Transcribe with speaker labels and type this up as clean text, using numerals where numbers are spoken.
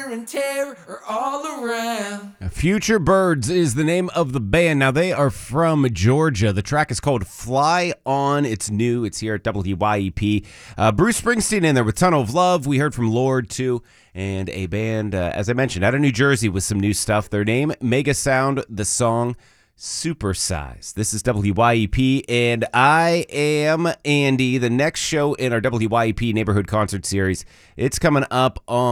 Speaker 1: and terror are all around.
Speaker 2: Future Birds is the name of the band. Now, they are from Georgia. The track is called Fly On. It's new. It's here at WYEP. Bruce Springsteen in there with Tunnel of Love. We heard from Lorde, too. And a band, as I mentioned, out of New Jersey with some new stuff. Their name, Mega Sound. The song, Supersize. This is WYEP, and I am Andy. The next show in our WYEP Neighborhood Concert Series, it's coming up on